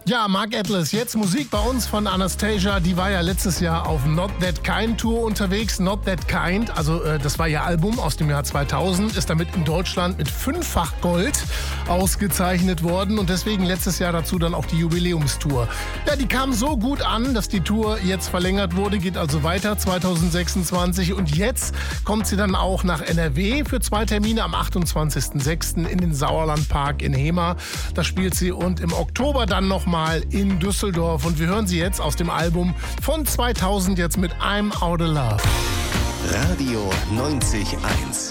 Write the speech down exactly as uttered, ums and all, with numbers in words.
Ja, Mark Atlas, jetzt Musik bei uns von Anastasia. Die war ja letztes Jahr auf Not That Kind Tour unterwegs. Not That Kind, also äh, das war ihr Album aus dem Jahr zweitausend, ist damit in Deutschland mit fünffach Gold ausgezeichnet worden und deswegen letztes Jahr dazu dann auch die Jubiläumstour. Ja, die kam so gut an, dass die Tour jetzt verlängert wurde, geht also weiter zwanzig sechsundzwanzig und jetzt kommt sie dann auch nach N R W für zwei Termine am achtundzwanzigsten sechsten in den Sauerlandpark in Hemer. Da spielt sie und im Oktober dann nochmal in Düsseldorf und wir hören sie jetzt aus dem Album von zweitausend jetzt mit I'm Outta Love. Radio neunzig Komma eins